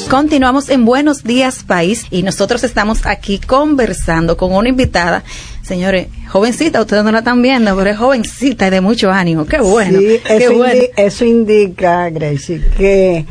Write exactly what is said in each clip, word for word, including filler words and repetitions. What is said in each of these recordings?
Continuamos en Buenos Días País y nosotros estamos aquí conversando con una invitada, señores, jovencita, ustedes no la están viendo, pero es jovencita y de mucho ánimo. Qué bueno. Sí, qué eso, bueno. indi- eso indica, Gracie, que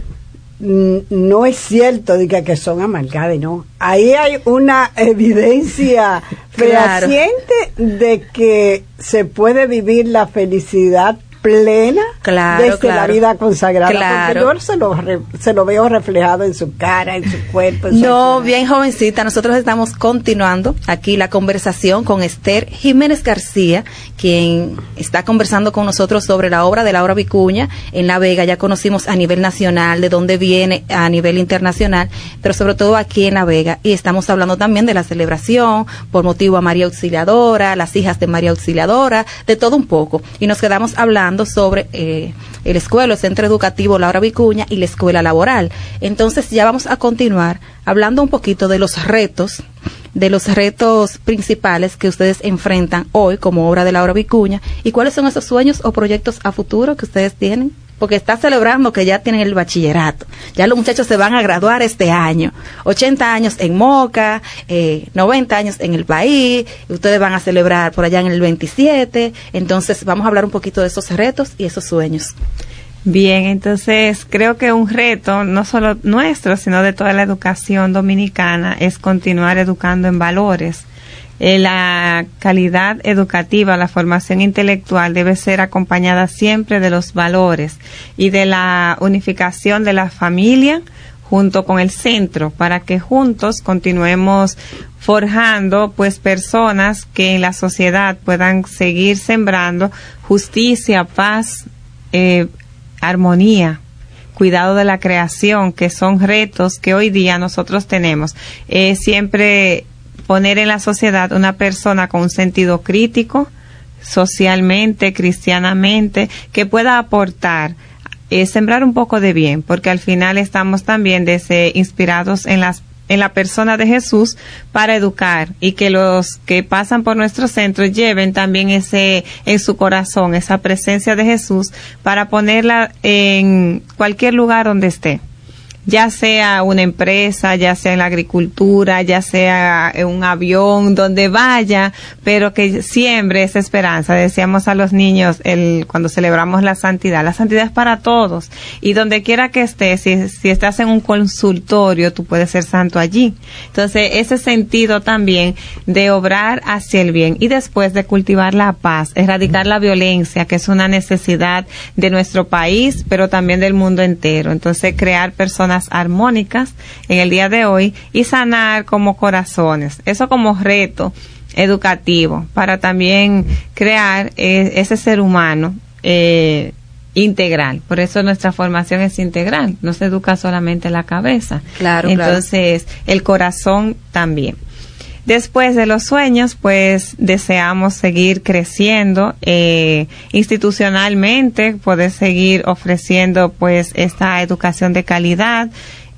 mm, no es cierto diga, que son amargadas, ¿no? Ahí hay una evidencia Claro. fehaciente de que se puede vivir la felicidad plena Claro, desde claro. la vida consagrada, Claro. porque yo se lo, re- se lo veo reflejado en su cara, en su cuerpo. En su No, accionar. bien jovencita, nosotros estamos continuando aquí la conversación con Esther Jiménez García, quien está conversando con nosotros sobre la obra de Laura Vicuña en La Vega. Ya conocimos a nivel nacional, de dónde viene a nivel internacional, pero sobre todo aquí en La Vega. Y estamos hablando también de la celebración por motivo a María Auxiliadora, las hijas de María Auxiliadora, de todo un poco. Y nos quedamos hablando sobre eh, el escuela, el centro educativo Laura Vicuña y la escuela laboral. Entonces ya vamos a continuar hablando un poquito de los retos, de los retos principales que ustedes enfrentan hoy como obra de Laura Vicuña y cuáles son esos sueños o proyectos a futuro que ustedes tienen. Porque está celebrando que ya tienen el bachillerato. Ya los muchachos se van a graduar este año. ochenta años en Moca, eh, noventa años en el país. Y ustedes van a celebrar por allá en el veintisiete. Entonces vamos a hablar un poquito de esos retos y esos sueños. Bien, entonces creo que un reto, no solo nuestro, sino de toda la educación dominicana, es continuar educando en valores. Eh, la calidad educativa, la formación intelectual debe ser acompañada siempre de los valores y de la unificación de la familia junto con el centro, para que juntos continuemos forjando pues personas que en la sociedad puedan seguir sembrando justicia, paz, eh, armonía, cuidado de la creación, que son retos que hoy día nosotros tenemos. Eh, siempre poner en la sociedad una persona con un sentido crítico, socialmente, cristianamente, que pueda aportar, eh, sembrar un poco de bien, porque al final estamos también desde, inspirados en las en la persona de Jesús para educar, y que los que pasan por nuestro centro lleven también ese en su corazón, esa presencia de Jesús, para ponerla en cualquier lugar donde esté, ya sea una empresa, ya sea en la agricultura, ya sea en un avión, donde vaya, pero que siembre esa esperanza. Decíamos a los niños el, cuando celebramos la santidad, la santidad es para todos, y donde quiera que estés, si, si estás en un consultorio, tú puedes ser santo allí. Entonces, ese sentido también de obrar hacia el bien, y después de cultivar la paz, erradicar la violencia, que es una necesidad de nuestro país, pero también del mundo entero. Entonces, crear personas armónicas en el día de hoy y sanar como corazones. Eso como reto educativo, para también crear eh, ese ser humano eh, integral. Por eso nuestra formación es integral, no se educa solamente la cabeza. Claro, Entonces, claro. El corazón también. Después de los sueños, pues deseamos seguir creciendo eh, institucionalmente, poder seguir ofreciendo pues esta educación de calidad,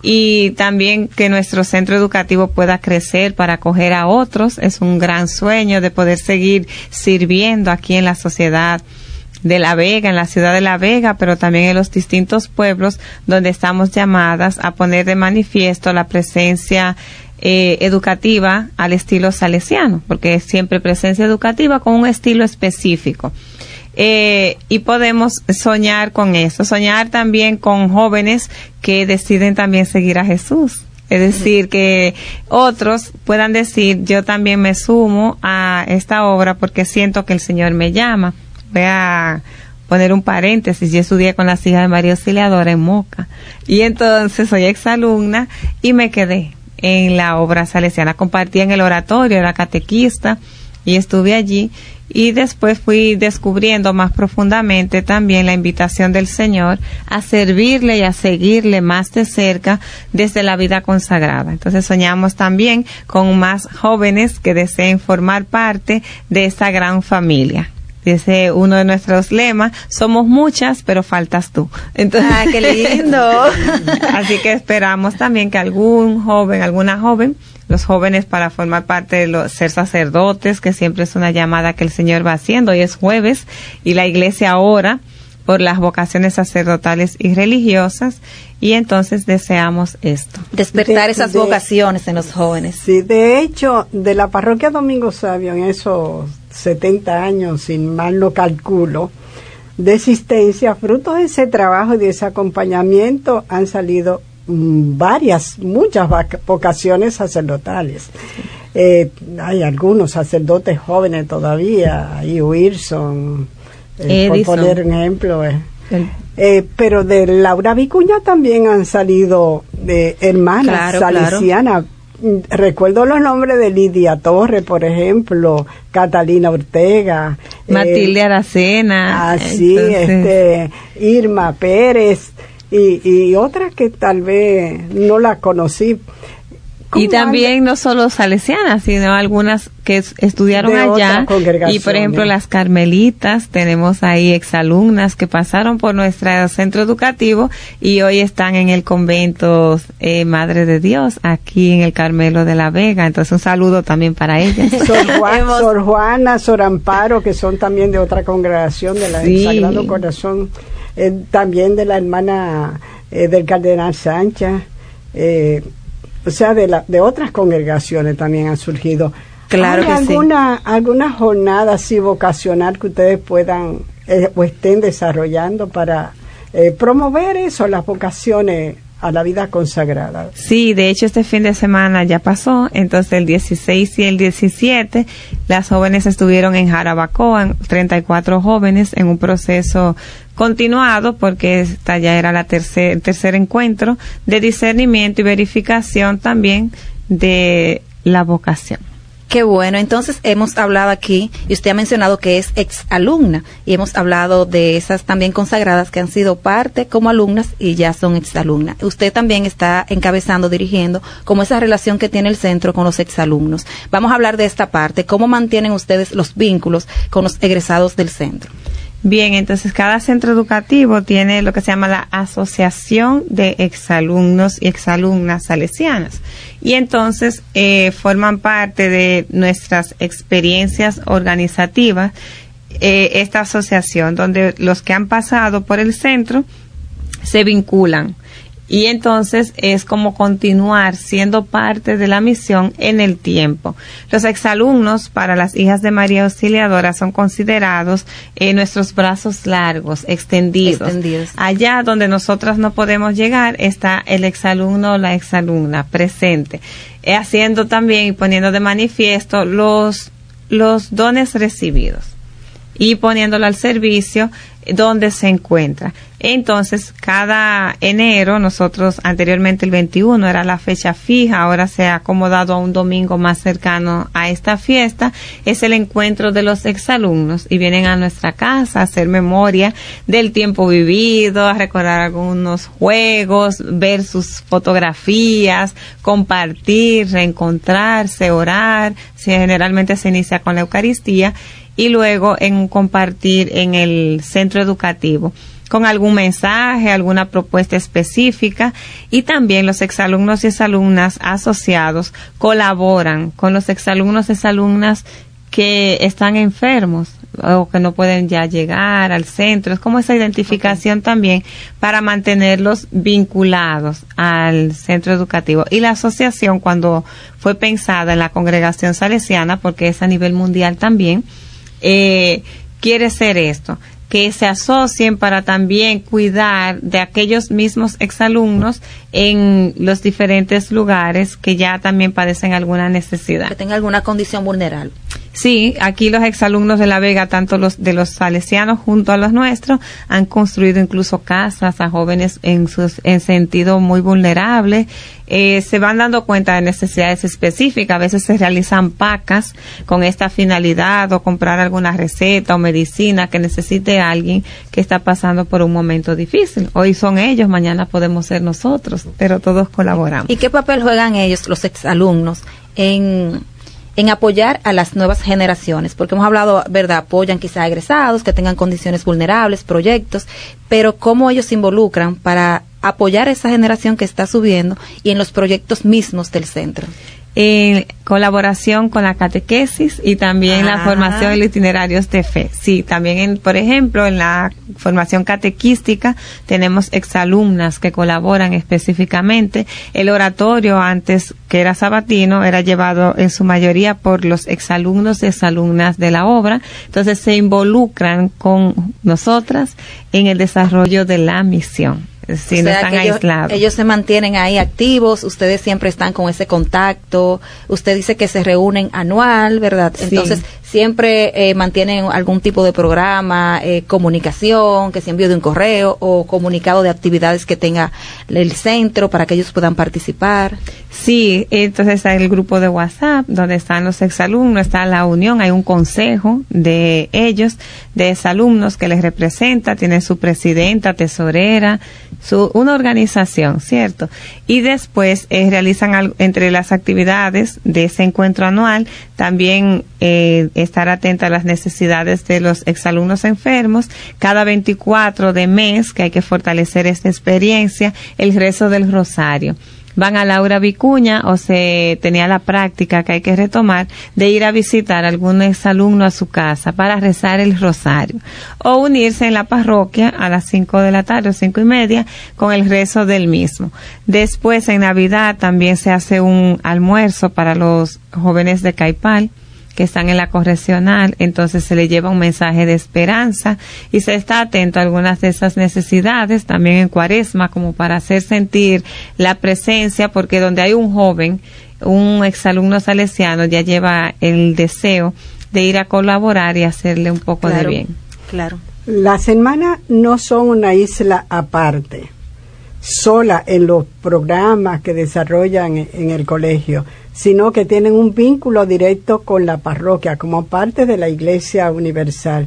y también que nuestro centro educativo pueda crecer para acoger a otros. Es un gran sueño de poder seguir sirviendo aquí en la sociedad de La Vega, en la ciudad de La Vega, pero también en los distintos pueblos donde estamos llamadas a poner de manifiesto la presencia Eh, educativa al estilo salesiano, porque es siempre presencia educativa con un estilo específico. Eh, y podemos soñar con eso, soñar también con jóvenes que deciden también seguir a Jesús. Es decir, que otros puedan decir, yo también me sumo a esta obra porque siento que el Señor me llama. Voy a poner un paréntesis, yo estudié con las hijas de María Auxiliadora en Moca, y entonces soy exalumna y me quedé en la obra salesiana. Compartí en el oratorio, era catequista y estuve allí, y después fui descubriendo más profundamente también la invitación del Señor a servirle y a seguirle más de cerca desde la vida consagrada. Entonces soñamos también con más jóvenes que deseen formar parte de esta gran familia. Dice uno de nuestros lemas, somos muchas, pero faltas tú. Entonces, ¡ah, qué lindo! Así que esperamos también que algún joven, alguna joven, los jóvenes para formar parte de los, ser sacerdotes, que siempre es una llamada que el Señor va haciendo. Hoy es jueves y la iglesia ora por las vocaciones sacerdotales y religiosas, y entonces deseamos esto. Despertar de, esas de, vocaciones en los jóvenes. Sí, de hecho, de la parroquia Domingo Sabio, en esos setenta años, sin mal no calculo, de existencia, fruto de ese trabajo y de ese acompañamiento, han salido mmm, varias, muchas vocaciones sacerdotales. Eh, hay algunos sacerdotes jóvenes todavía, hay Wilson, eh, por poner un ejemplo. Eh. Eh, pero de Laura Vicuña también han salido de hermanas claro, salesianas. Claro. Recuerdo los nombres de Lidia Torres, por ejemplo, Catalina Ortega, Matilde eh, Aracena, así, este, Irma Pérez y, y otras que tal vez no las conocí. Y también anda? No solo salesianas, sino algunas que estudiaron de allá. Y por ejemplo las carmelitas, tenemos ahí exalumnas que pasaron por nuestro centro educativo y hoy están en el convento eh, Madre de Dios, aquí en el Carmelo de la Vega. Entonces un saludo también para ellas. Sor, Juan, Sor Juana, Sor Amparo, que son también de otra congregación de la sí. del Sagrado Corazón, eh, también de la hermana eh, del Cardenal Sánchez, eh, o sea, de, la, de otras congregaciones también han surgido. Claro que alguna, sí. ¿Alguna jornada así vocacional que ustedes puedan eh, o estén desarrollando para eh, promover eso, las vocaciones a la vida consagrada? Sí, de hecho este fin de semana ya pasó, entonces el dieciséis y el diecisiete las jóvenes estuvieron en Jarabacoa, treinta y cuatro jóvenes en un proceso continuado, porque esta ya era la tercer, el tercer encuentro de discernimiento y verificación también de la vocación. Qué bueno, entonces hemos hablado aquí, y usted ha mencionado que es exalumna, y hemos hablado de esas también consagradas que han sido parte como alumnas y ya son exalumnas. Usted también está encabezando, dirigiendo, como esa relación que tiene el centro con los exalumnos. Vamos a hablar de esta parte, ¿cómo mantienen ustedes los vínculos con los egresados del centro? Bien, entonces cada centro educativo tiene lo que se llama la Asociación de Exalumnos y Exalumnas Salesianas. Y entonces eh, forman parte de nuestras experiencias organizativas eh, esta asociación, donde los que han pasado por el centro se vinculan. Y entonces es como continuar siendo parte de la misión en el tiempo. Los exalumnos para las hijas de María Auxiliadora son considerados eh, nuestros brazos largos, extendidos. extendidos. Allá donde nosotras no podemos llegar está el exalumno o la exalumna presente, eh, haciendo también y poniendo de manifiesto los, los dones recibidos y poniéndolo al servicio donde se encuentra. Entonces, cada enero, nosotros anteriormente el veintiuno era la fecha fija, ahora se ha acomodado a un domingo más cercano a esta fiesta, es el encuentro de los exalumnos y vienen a nuestra casa a hacer memoria del tiempo vivido, a recordar algunos juegos, ver sus fotografías, compartir, reencontrarse, orar. Generalmente se inicia con la Eucaristía y luego en compartir en el centro educativo con algún mensaje, alguna propuesta específica, y también los exalumnos y exalumnas asociados colaboran con los exalumnos y exalumnas que están enfermos o que no pueden ya llegar al centro. Es como esa identificación okay. también para mantenerlos vinculados al centro educativo. Y la asociación, cuando fue pensada en la congregación salesiana, porque es a nivel mundial también, eh, quiere ser esto, que se asocien para también cuidar de aquellos mismos exalumnos en los diferentes lugares que ya también padecen alguna necesidad. Que tenga alguna condición vulnerable. Sí, aquí los exalumnos de La Vega, tanto los de los salesianos junto a los nuestros, han construido incluso casas a jóvenes en sus en sentido muy vulnerable. Eh, se van dando cuenta de necesidades específicas. A veces se realizan pacas con esta finalidad, o comprar alguna receta o medicina que necesite alguien que está pasando por un momento difícil. Hoy son ellos, mañana podemos ser nosotros, pero todos colaboramos. ¿Y qué papel juegan ellos, los exalumnos, en en apoyar a las nuevas generaciones? Porque hemos hablado, ¿verdad? Apoyan quizá a egresados que tengan condiciones vulnerables, proyectos, pero ¿cómo ellos se involucran para apoyar a esa generación que está subiendo y en los proyectos mismos del centro? en colaboración con la catequesis y también ah. la formación en itinerarios de fe. Sí, también, en, por ejemplo, en la formación catequística tenemos exalumnas que colaboran específicamente. El oratorio, antes que era sabatino, era llevado en su mayoría por los exalumnos y exalumnas de la obra. Entonces se involucran con nosotras en el desarrollo de la misión. Sí, o no sea, están que ellos, aislados. Ellos se mantienen ahí activos, ustedes siempre están con ese contacto, usted dice que se reúnen anual, ¿verdad? Sí. Entonces, siempre eh, mantienen algún tipo de programa, eh, comunicación, que se envíe de un correo o comunicado de actividades que tenga el centro para que ellos puedan participar. Sí, entonces está el grupo de WhatsApp donde están los exalumnos, está la unión, hay un consejo de ellos, de exalumnos que les representa, tiene su presidenta, tesorera, su, una organización, ¿cierto? Y después eh, realizan al, entre las actividades de ese encuentro anual, también eh, estar atenta a las necesidades de los exalumnos enfermos, cada veinticuatro de mes, que hay que fortalecer esta experiencia, el rezo del rosario. Van a Laura Vicuña, o se tenía la práctica que hay que retomar de ir a visitar a algún exalumno a su casa para rezar el rosario o unirse en la parroquia a las cinco de la tarde o cinco y media con el rezo del mismo. Después, en Navidad, también se hace un almuerzo para los jóvenes de Caipal que están en la correccional, entonces se le lleva un mensaje de esperanza y se está atento a algunas de esas necesidades, también en Cuaresma, como para hacer sentir la presencia, porque donde hay un joven, un exalumno salesiano ya lleva el deseo de ir a colaborar y hacerle un poco claro, de bien. Claro. Las hermanas no son una isla aparte, sola en los programas que desarrollan en el colegio, sino que tienen un vínculo directo con la parroquia como parte de la Iglesia Universal.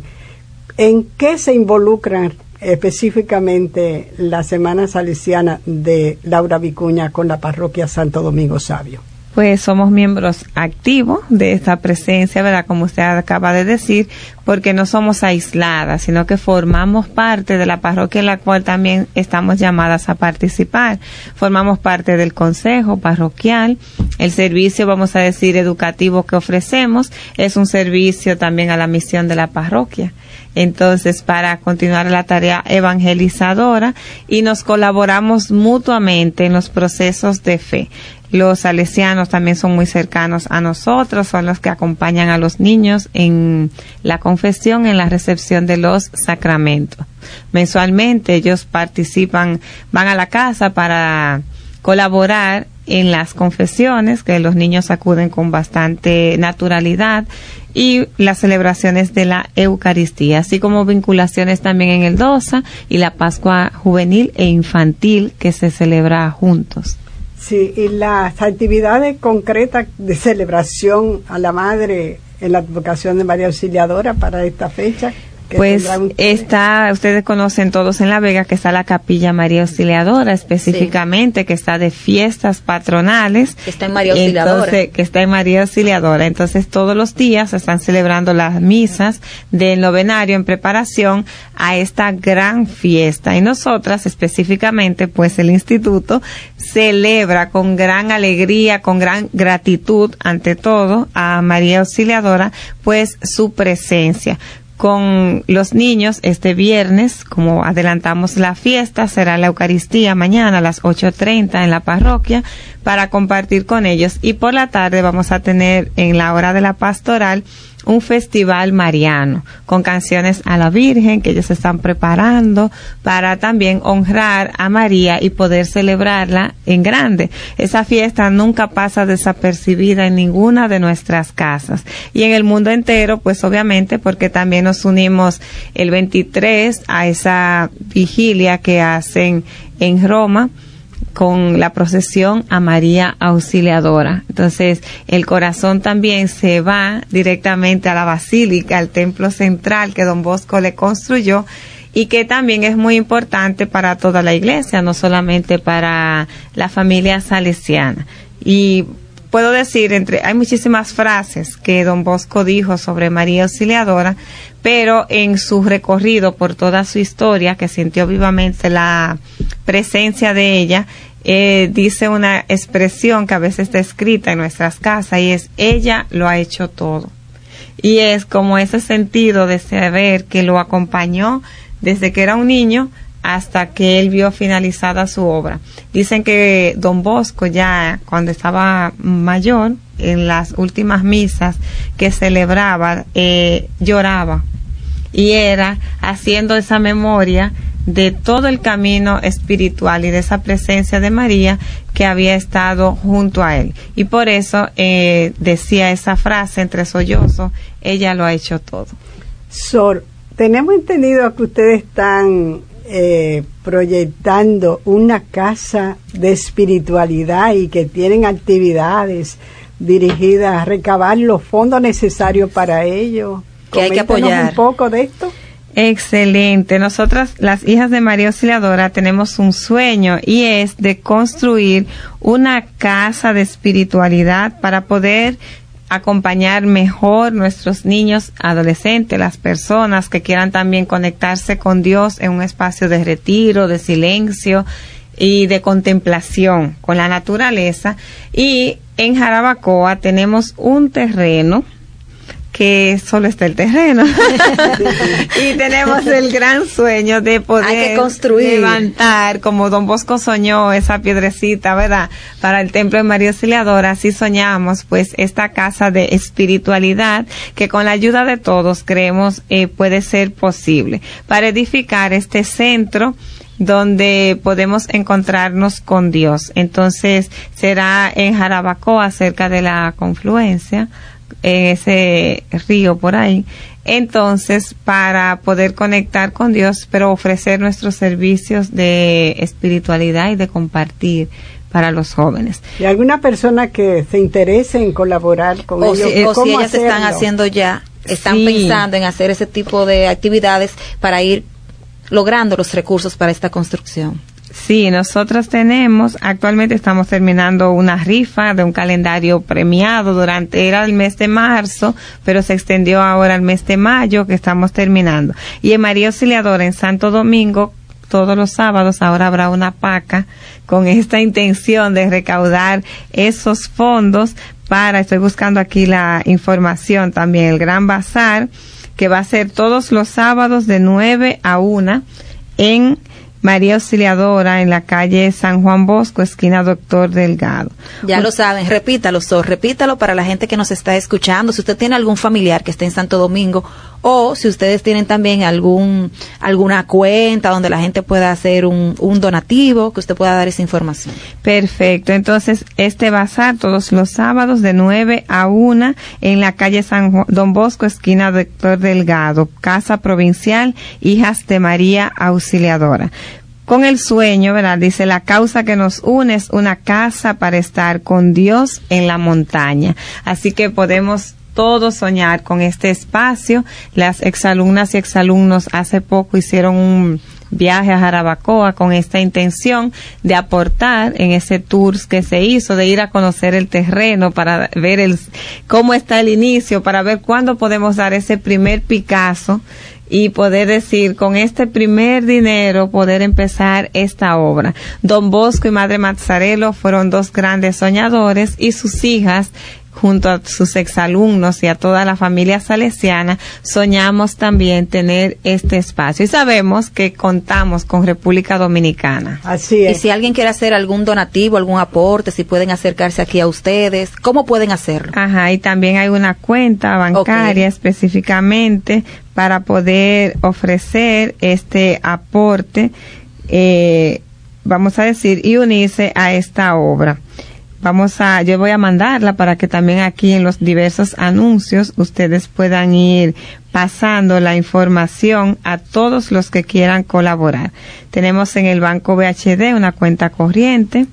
¿En qué se involucran específicamente la Semana Salesiana de Laura Vicuña con la parroquia Santo Domingo Sabio? Pues somos miembros activos de esta presencia, ¿verdad? Como usted acaba de decir, porque no somos aisladas, sino que formamos parte de la parroquia en la cual también estamos llamadas a participar. Formamos parte del consejo parroquial. El servicio, vamos a decir, educativo que ofrecemos es un servicio también a la misión de la parroquia. Entonces, para continuar la tarea evangelizadora, y nos colaboramos mutuamente en los procesos de fe. Los salesianos también son muy cercanos a nosotros, son los que acompañan a los niños en la confesión, en la recepción de los sacramentos. Mensualmente ellos participan, van a la casa para colaborar en las confesiones, que los niños acuden con bastante naturalidad, y las celebraciones de la Eucaristía, así como vinculaciones también en el DOSA y la Pascua Juvenil e Infantil que se celebra juntos. Sí, y las actividades concretas de celebración a la Madre en la advocación de María Auxiliadora para esta fecha. Pues está, ustedes conocen todos en La Vega que está la Capilla María Auxiliadora específicamente, sí, que está de fiestas patronales. Que está en María Auxiliadora. Entonces, que está en María Auxiliadora. Entonces, todos los días se están celebrando las misas del novenario en preparación a esta gran fiesta. Y nosotras, específicamente, pues el Instituto celebra con gran alegría, con gran gratitud, ante todo, a María Auxiliadora, pues su presencia. Con los niños, este viernes, como adelantamos la fiesta, será la Eucaristía mañana a las ocho treinta en la parroquia para compartir con ellos. Y por la tarde vamos a tener en la hora de la pastoral un festival mariano con canciones a la Virgen que ellos están preparando para también honrar a María y poder celebrarla en grande. Esa fiesta nunca pasa desapercibida en ninguna de nuestras casas y en el mundo entero, pues obviamente, porque también nos unimos el veintitrés a esa vigilia que hacen en Roma con la procesión a María Auxiliadora. Entonces, el corazón también se va directamente a la basílica, al templo central que Don Bosco le construyó y que también es muy importante para toda la iglesia, no solamente para la familia salesiana. Y puedo decir, entre hay muchísimas frases que Don Bosco dijo sobre María Auxiliadora, pero en su recorrido por toda su historia, que sintió vivamente la presencia de ella, eh, dice una expresión que a veces está escrita en nuestras casas y es, ella lo ha hecho todo. Y es como ese sentido de saber que lo acompañó desde que era un niño hasta que él vio finalizada su obra. Dicen que Don Bosco ya cuando estaba mayor, en las últimas misas que celebraba, eh, lloraba. Y era haciendo esa memoria de todo el camino espiritual y de esa presencia de María que había estado junto a él. Y por eso eh, decía esa frase entre sollozos, ella lo ha hecho todo. Sor, tenemos entendido que ustedes están eh, proyectando una casa de espiritualidad y que tienen actividades dirigidas a recabar los fondos necesarios para ello. Que hay que apoyar un poco de esto. Excelente. Nosotras, las hijas de María Auxiliadora, tenemos un sueño y es de construir una casa de espiritualidad para poder acompañar mejor nuestros niños, adolescentes, las personas que quieran también conectarse con Dios en un espacio de retiro, de silencio y de contemplación con la naturaleza. Y en Jarabacoa tenemos un terreno que solo está el terreno y tenemos el gran sueño de poder Hay que construir. levantar, como Don Bosco soñó, esa piedrecita, ¿verdad?, para el templo de María Auxiliadora. Así soñamos pues esta casa de espiritualidad que con la ayuda de todos creemos eh, puede ser posible para edificar este centro donde podemos encontrarnos con Dios. Entonces será en Jarabacoa, cerca de la confluencia, en ese río por ahí. Entonces, para poder conectar con Dios, pero ofrecer nuestros servicios de espiritualidad y de compartir para los jóvenes. ¿Y alguna persona que se interese en colaborar con o ellos? Si, o si ellas hacerlo? están haciendo ya, están Sí. pensando en hacer ese tipo de actividades para ir logrando los recursos para esta construcción. Sí, nosotros tenemos, actualmente estamos terminando una rifa de un calendario premiado durante, era el mes de marzo, pero se extendió ahora al mes de mayo que estamos terminando. Y en María Auxiliadora, en Santo Domingo, todos los sábados ahora habrá una paca con esta intención de recaudar esos fondos para, estoy buscando aquí la información también, el Gran Bazar, que va a ser todos los sábados de nueve a una en María Auxiliadora, en la calle San Juan Bosco, esquina Doctor Delgado. Ya lo saben, repítalo, Sor, repítalo para la gente que nos está escuchando. Si usted tiene algún familiar que esté en Santo Domingo, o si ustedes tienen también algún alguna cuenta donde la gente pueda hacer un, un donativo, que usted pueda dar esa información. Perfecto. Entonces, este bazar todos los sábados de nueve a una en la calle San Juan, Don Bosco, esquina Doctor Delgado, Casa Provincial, Hijas de María Auxiliadora. Con el sueño, ¿verdad? Dice, la causa que nos une es una casa para estar con Dios en la montaña. Así que podemos todos soñar con este espacio. Las exalumnas y exalumnos hace poco hicieron un viaje a Jarabacoa con esta intención de aportar en ese tour que se hizo, de ir a conocer el terreno para ver el cómo está el inicio, para ver cuándo podemos dar ese primer Picasso y poder decir, con este primer dinero, poder empezar esta obra. Don Bosco y Madre Mazzarello fueron dos grandes soñadores y sus hijas, junto a sus exalumnos y a toda la familia salesiana, soñamos también tener este espacio. Y sabemos que contamos con República Dominicana. Así es. Y si alguien quiere hacer algún donativo, algún aporte, si pueden acercarse aquí a ustedes, ¿cómo pueden hacerlo? Ajá, y también hay una cuenta bancaria, okay, específicamente para poder ofrecer este aporte, eh, vamos a decir, y unirse a esta obra. Vamos a, yo voy a mandarla para que también aquí en los diversos anuncios ustedes puedan ir pasando la información a todos los que quieran colaborar. Tenemos en el Banco B H D una cuenta corriente.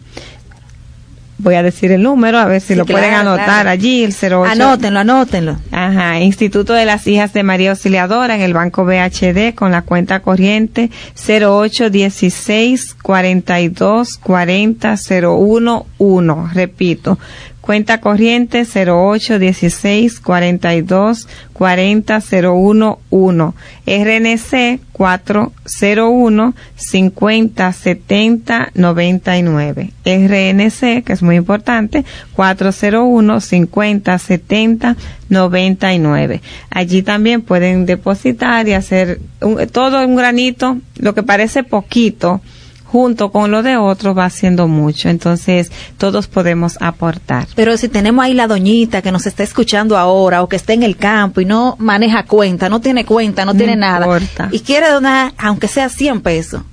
Voy a decir el número, a ver si sí, lo claro, pueden anotar claro. allí, el cero ocho. Anótenlo, anótenlo. Ajá, Instituto de las Hijas de María Auxiliadora en el Banco B H D con la cuenta corriente cero ocho dieciséis cuarenta y dos cuarenta cero uno uno. Repito, cuenta corriente cero ocho dieciséis cuarenta y dos cuarenta cero uno uno, R N C cuatro cero uno cincuenta setenta noventa y nueve, R N C, que es muy importante, cuatro cero uno cincuenta setenta noventa y nueve. Allí también pueden depositar y hacer un, todo un granito, lo que parece poquito, junto con lo de otros va haciendo mucho. Entonces, todos podemos aportar. Pero si tenemos ahí la doñita que nos está escuchando ahora o que está en el campo y no maneja cuenta, no tiene cuenta, no, no tiene importa. nada, y quiere donar, aunque sea cien pesos,